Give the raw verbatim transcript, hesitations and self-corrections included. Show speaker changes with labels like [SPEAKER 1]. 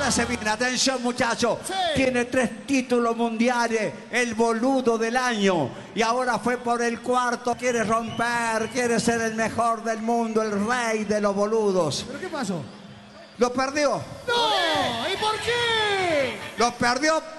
[SPEAKER 1] hace bien. Atención, muchachos.
[SPEAKER 2] Sí.
[SPEAKER 1] Tiene tres títulos mundiales, el boludo del año. Y ahora fue por el cuarto. Quiere romper, quiere ser el mejor del mundo, el rey de los boludos.
[SPEAKER 2] ¿Pero qué pasó?
[SPEAKER 1] Lo perdió.
[SPEAKER 2] ¡No! ¿Y por qué?
[SPEAKER 1] Lo perdió